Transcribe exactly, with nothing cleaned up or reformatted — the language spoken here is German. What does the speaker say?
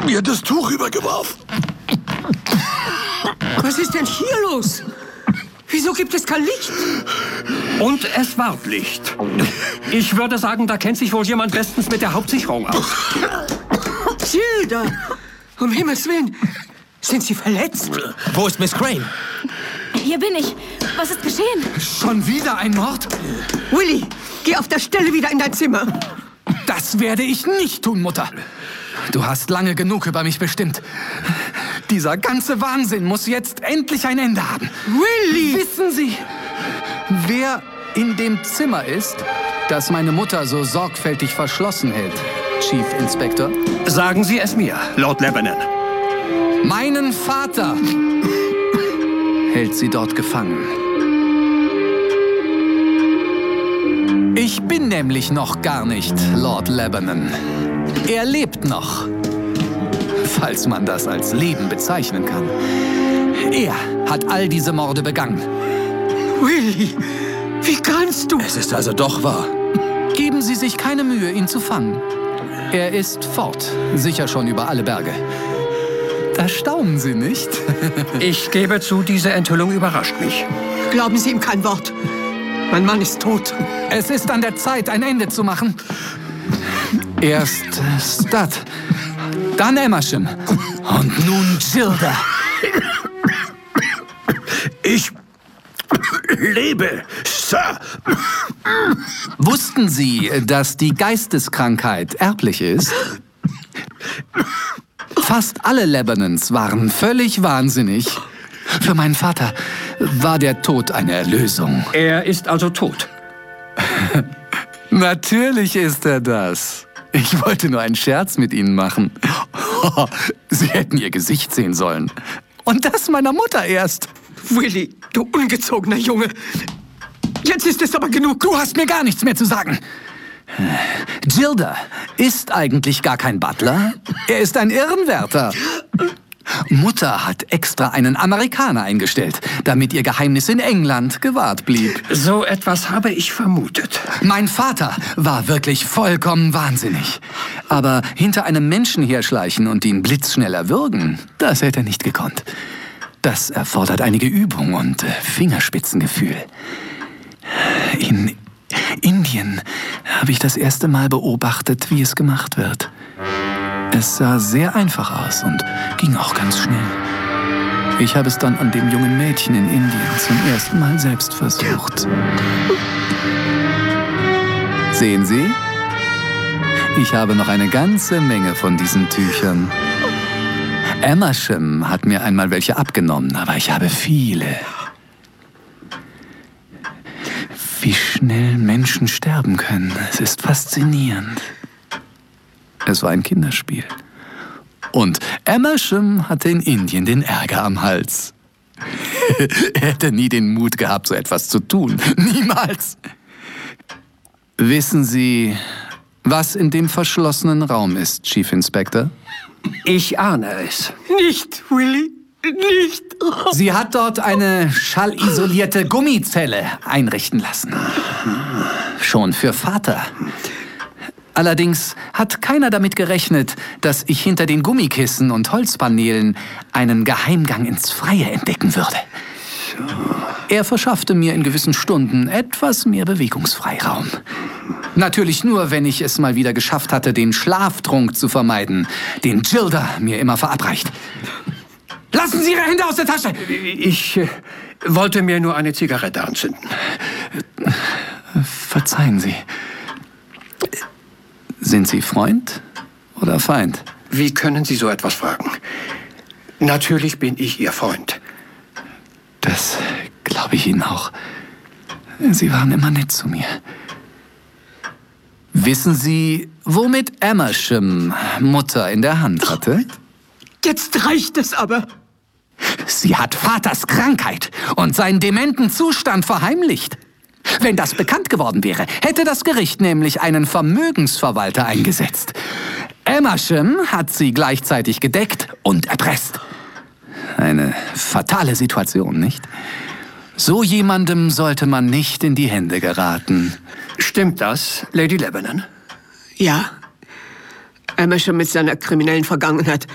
mir das Tuch übergeworfen. Was ist denn hier los? Wieso gibt es kein Licht? Und es ward Licht. Ich würde sagen, da kennt sich wohl jemand bestens mit der Hauptsicherung aus. Gilda! Um Himmels Willen! Sind Sie verletzt? Wo ist Miss Crane? Hier bin ich. Was ist geschehen? Schon wieder ein Mord? Willy, geh auf der Stelle wieder in dein Zimmer. Das werde ich nicht tun, Mutter. Du hast lange genug über mich bestimmt. Dieser ganze Wahnsinn muss jetzt endlich ein Ende haben. Willy! Wissen Sie, wer in dem Zimmer ist, das meine Mutter so sorgfältig verschlossen hält, Chief Inspector? Sagen Sie es mir, Lord Lebanon. Meinen Vater hält sie dort gefangen. Ich bin nämlich noch gar nicht Lord Lebanon. Er lebt noch, falls man das als Leben bezeichnen kann. Er hat all diese Morde begangen. Willy, wie kannst du? Es ist also doch wahr. Geben Sie sich keine Mühe, ihn zu fangen. Er ist fort, sicher schon über alle Berge. Da staunen Sie nicht? Ich gebe zu, diese Enthüllung überrascht mich. Glauben Sie ihm kein Wort. Mein Mann ist tot. Es ist an der Zeit, ein Ende zu machen. Erst Stud, dann Emersham und nun Gilda. Ich lebe, Sir. Wussten Sie, dass die Geisteskrankheit erblich ist? Fast alle Lebanons waren völlig wahnsinnig. Für meinen Vater war der Tod eine Erlösung. Er ist also tot. Natürlich ist er das. Ich wollte nur einen Scherz mit Ihnen machen. Sie hätten Ihr Gesicht sehen sollen. Und das meiner Mutter erst. Willy, du ungezogener Junge. Jetzt ist es aber genug. Du hast mir gar nichts mehr zu sagen. Gilda ist eigentlich gar kein Butler. Er ist ein Irrenwärter. Mutter hat extra einen Amerikaner eingestellt, damit ihr Geheimnis in England gewahrt blieb. So etwas habe ich vermutet. Mein Vater war wirklich vollkommen wahnsinnig. Aber hinter einem Menschen herschleichen und ihn blitzschnell erwürgen, das hätte er nicht gekonnt. Das erfordert einige Übung und äh, Fingerspitzengefühl. In Indien habe ich das erste Mal beobachtet, wie es gemacht wird. Es sah sehr einfach aus und ging auch ganz schnell. Ich habe es dann an dem jungen Mädchen in Indien zum ersten Mal selbst versucht. Sehen Sie? Ich habe noch eine ganze Menge von diesen Tüchern. Emersham hat mir einmal welche abgenommen, aber ich habe viele. Wie schnell Menschen sterben können, es ist faszinierend. Es war ein Kinderspiel. Und Emersham hatte in Indien den Ärger am Hals. Er hätte nie den Mut gehabt, so etwas zu tun. Niemals. Wissen Sie, was in dem verschlossenen Raum ist, Chief Inspector? Ich ahne es. Nicht, Willy, nicht. Sie hat dort eine schallisolierte Gummizelle einrichten lassen. Schon für Vater. Allerdings hat keiner damit gerechnet, dass ich hinter den Gummikissen und Holzpaneelen einen Geheimgang ins Freie entdecken würde. Er verschaffte mir in gewissen Stunden etwas mehr Bewegungsfreiraum. Natürlich nur, wenn ich es mal wieder geschafft hatte, den Schlaftrunk zu vermeiden, den Gilda mir immer verabreicht. Lassen Sie Ihre Hände aus der Tasche! Ich äh, wollte mir nur eine Zigarette anzünden. Verzeihen Sie. Sind Sie Freund oder Feind? Wie können Sie so etwas fragen? Natürlich bin ich Ihr Freund. Das glaube ich Ihnen auch. Sie waren immer nett zu mir. Wissen Sie, womit Emersham Mutter in der Hand hatte? Jetzt reicht es aber. Sie hat Vaters Krankheit und seinen dementen Zustand verheimlicht. Wenn das bekannt geworden wäre, hätte das Gericht nämlich einen Vermögensverwalter eingesetzt. Emersham hat sie gleichzeitig gedeckt und erpresst. Eine fatale Situation, nicht? So jemandem sollte man nicht in die Hände geraten. Stimmt das, Lady Lebanon? Ja. Emersham mit seiner kriminellen Vergangenheit